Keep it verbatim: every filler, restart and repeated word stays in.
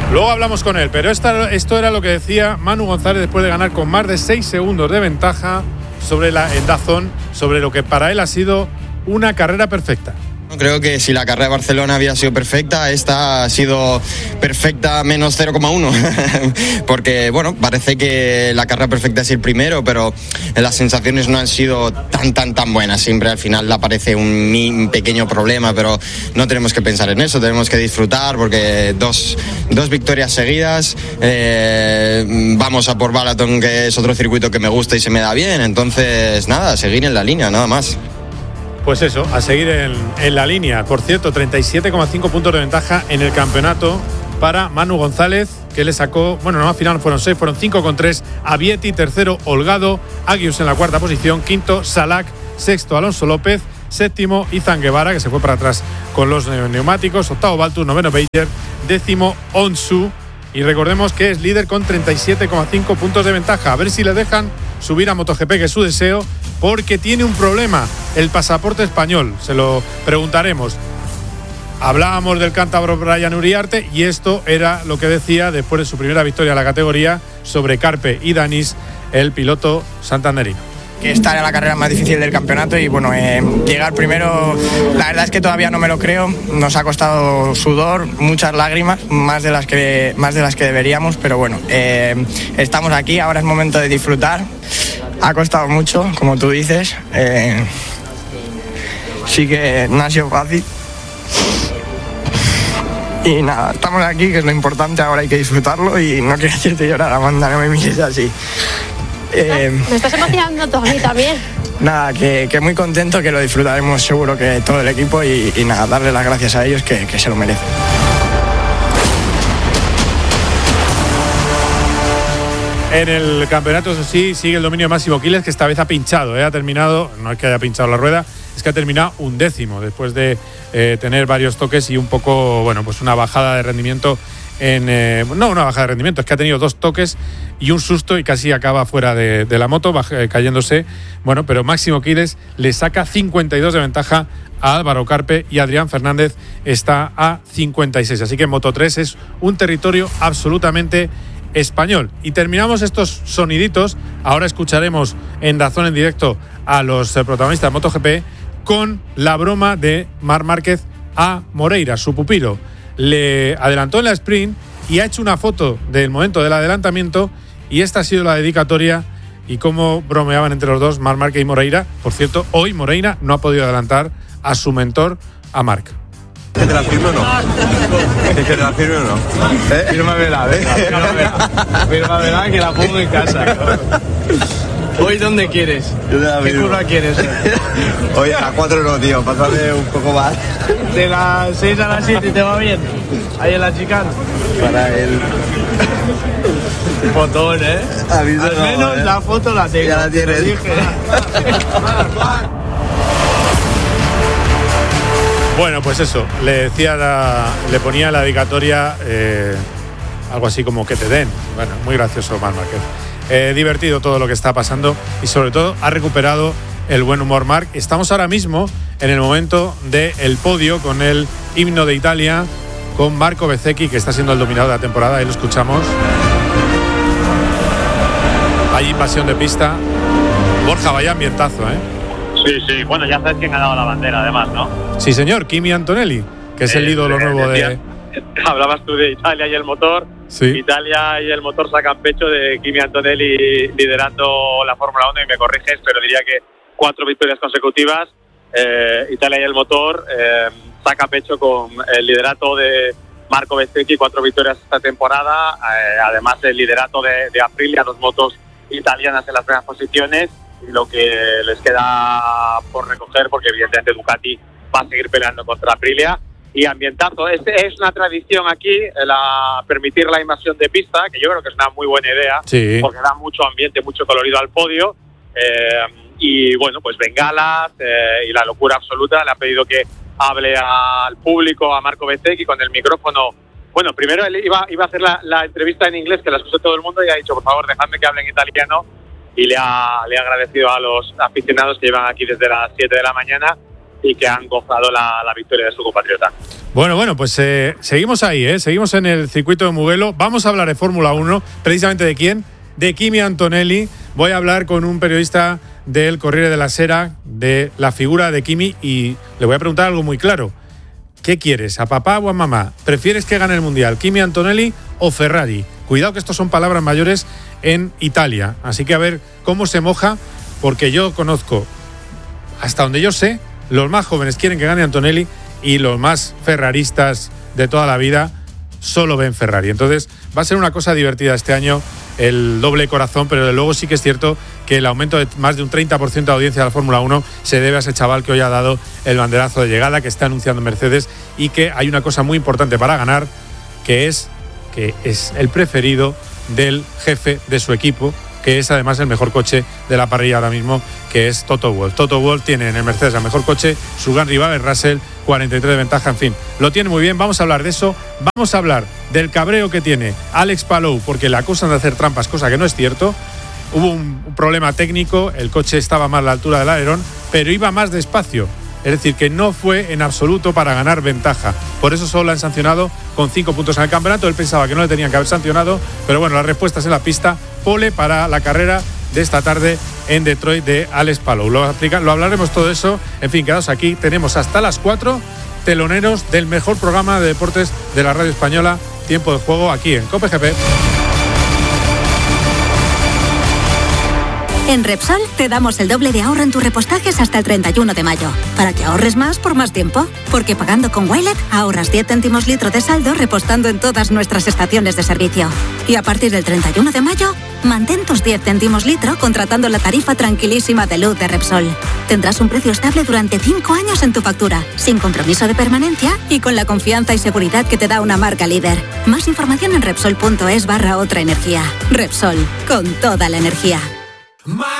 Luego hablamos con él, pero esta, esto era lo que decía Manu González después de ganar con más de seis segundos de ventaja sobre la en DAZN, sobre lo que para él ha sido una carrera perfecta. Creo que si la carrera de Barcelona había sido perfecta, esta ha sido perfecta menos cero coma uno. Porque, bueno, parece que la carrera perfecta es ir primero, pero las sensaciones no han sido tan, tan, tan buenas. Siempre al final aparece un, un pequeño problema, pero no tenemos que pensar en eso, tenemos que disfrutar porque dos, dos victorias seguidas, eh, vamos a por Balaton, que es otro circuito que me gusta y se me da bien. Entonces, nada, seguir en la línea, nada más. Pues eso, a seguir en, en la línea. Por cierto, treinta y siete coma cinco puntos de ventaja en el campeonato para Manu González, que le sacó, bueno, no, al final fueron seis, fueron cinco con tres a Vietti, tercero Holgado, Agius en la cuarta posición, quinto Salak, sexto Alonso López, séptimo Izan Guevara, que se fue para atrás con los neumáticos, octavo Baltus, noveno Beijer, décimo Onsu, y recordemos que es líder con treinta y siete coma cinco puntos de ventaja. A ver si le dejan subir a MotoGP, que es su deseo, porque tiene un problema, el pasaporte español. Se lo preguntaremos. Hablábamos del cántabro Brian Uriarte y esto era lo que decía después de su primera victoria en la categoría sobre Carpe y Danis, el piloto santanderino. Que esta era la carrera más difícil del campeonato y bueno, eh, llegar primero, la verdad es que todavía no me lo creo, nos ha costado sudor, muchas lágrimas, más de las que, más de las que deberíamos, pero bueno, eh, estamos aquí, ahora es momento de disfrutar, ha costado mucho, como tú dices, eh, sí que no ha sido fácil y nada, estamos aquí, que es lo importante, ahora hay que disfrutarlo y no quiero hacerte llorar, Amanda, no me mires así. Eh, me estás emocionando tú a mí también. Nada, que, que muy contento, que lo disfrutaremos seguro que todo el equipo y, y nada, darle las gracias a ellos que, que se lo merecen. En el campeonato, eso sí, sigue el dominio máximo Quiles, que esta vez ha pinchado, ¿eh? Ha terminado, no es que haya pinchado la rueda, es que ha terminado un décimo después de eh, tener varios toques y un poco, bueno, pues una bajada de rendimiento. En, eh, no una bajada de rendimiento, es que ha tenido dos toques y un susto y casi acaba fuera de, de la moto, baja, eh, cayéndose. Bueno, pero Máximo Quiles le saca cincuenta y dos de ventaja a Álvaro Carpe y Adrián Fernández está a cincuenta y seis. Así que Moto tres es un territorio absolutamente español. Y terminamos estos soniditos. Ahora escucharemos en DAZN en directo a los eh, protagonistas de MotoGP con la broma de Marc Márquez a Moreira, su pupilo. Le adelantó en la sprint y ha hecho una foto del momento del adelantamiento y esta ha sido la dedicatoria y cómo bromeaban entre los dos Marc Márquez y Moreira. Por cierto, hoy Moreira no ha podido adelantar a su mentor, a Marc. ¿Que te la firme o no? ¿Que te la firme o no? ¿Eh? Fírmamela, ¿eh? Fírmamela. Fírmamela que la pongo en casa. Voy donde quieres. Yo te la ¿Qué firmo. curva quieres? Oye, a las cuatro no, tío. Pásame un poco más. De las seis a las siete, ¿te va bien? Ahí en la chicana. Para el... Fotón, ¿eh? A mí no, Al menos ¿eh? la foto la tengo. Ya la tienes. Te dije. Bueno, pues eso, le decía la, le ponía la dedicatoria eh, algo así como que te den. Bueno, muy gracioso Marc Márquez. Eh, divertido todo lo que está pasando y sobre todo ha recuperado el buen humor Marc. Estamos ahora mismo en el momento del podio con el himno de Italia, con Marco Bezzecchi, que está siendo el dominador de la temporada. Ahí lo escuchamos. Hay invasión de pista. Borja, vaya ambientazo, ¿eh? Sí, sí. Bueno, ya sabes quién ha dado la bandera, además, ¿no? Sí, señor. Kimi Antonelli, que es el ídolo eh, nuevo decía, de... Hablabas tú de Italia y el motor. Sí. Italia y el motor sacan pecho de Kimi Antonelli liderando la Fórmula uno y me corriges, pero diría que cuatro victorias consecutivas. Eh, Italia y el motor eh, saca pecho con el liderato de Marco Bezzecchi, cuatro victorias esta temporada. Eh, además, el liderato de, de Aprilia, dos motos italianas en las primeras posiciones. Y lo que les queda por recoger, porque evidentemente Ducati va a seguir peleando contra Aprilia. Y ambientazo, es, es una tradición aquí la, permitir la invasión de pista, que yo creo que es una muy buena idea, Sí. porque da mucho ambiente, mucho colorido al podio. Eh, y bueno, pues bengalas eh, y la locura absoluta. Le ha pedido que hable al público, a Marco Bezzecchi, con el micrófono. Bueno, primero él iba, iba a hacer la, la entrevista en inglés, que la escuchó todo el mundo, y ha dicho, por favor, dejadme que hable en italiano. Y le ha, le ha agradecido a los aficionados que llevan aquí desde las siete de la mañana y que han gozado la, la victoria de su compatriota. Bueno, bueno, pues eh, seguimos ahí, ¿eh? Seguimos en el circuito de Mugello. Vamos a hablar de Fórmula uno, precisamente de quién, de Kimi Antonelli. Voy a hablar con un periodista del Corriere della Sera, de la figura de Kimi, y le voy a preguntar algo muy claro. ¿Qué quieres, a papá o a mamá? ¿Prefieres que gane el Mundial Kimi Antonelli o Ferrari? Cuidado que estos son palabras mayores en Italia. Así que a ver cómo se moja, porque yo conozco, hasta donde yo sé, los más jóvenes quieren que gane Antonelli y los más ferraristas de toda la vida solo ven Ferrari. Entonces va a ser una cosa divertida este año, el doble corazón, pero luego sí que es cierto que el aumento de más de un treinta por ciento de audiencia de la Fórmula uno se debe a ese chaval que hoy ha dado el banderazo de llegada, que está anunciando Mercedes, y que hay una cosa muy importante para ganar, que es que es el preferido del jefe de su equipo, que es además el mejor coche de la parrilla ahora mismo, que es Toto Wolff. Toto Wolff tiene en el Mercedes el mejor coche, su gran rival es Russell, cuarenta y tres de ventaja, en fin, lo tiene muy bien. Vamos a hablar de eso, vamos a hablar del cabreo que tiene Alex Palou, porque le acusan de hacer trampas, cosa que no es cierto. Hubo un, un problema técnico, el coche estaba mal a la altura del alerón, pero iba más despacio. Es decir, que no fue en absoluto para ganar ventaja. Por eso solo le han sancionado con cinco puntos en el campeonato. Él pensaba que no le tenían que haber sancionado, pero bueno, las respuestas en la pista. Pole para la carrera de esta tarde en Detroit de Alex Palou. Lo, aplica, lo hablaremos todo eso. En fin, quedaos aquí. Tenemos hasta las cuatro teloneros del mejor programa de deportes de la radio española, Tiempo de Juego, aquí en COPE G P. En Repsol te damos el doble de ahorro en tus repostajes hasta el treinta y uno de mayo, para que ahorres más por más tiempo. Porque pagando con Wilet ahorras diez céntimos litro de saldo repostando en todas nuestras estaciones de servicio. Y a partir del treinta y uno de mayo, mantén tus diez céntimos litro contratando la tarifa tranquilísima de luz de Repsol. Tendrás un precio estable durante cinco años en tu factura, sin compromiso de permanencia y con la confianza y seguridad que te da una marca líder. Más información en Repsol punto es barra otra energía. Repsol, con toda la energía.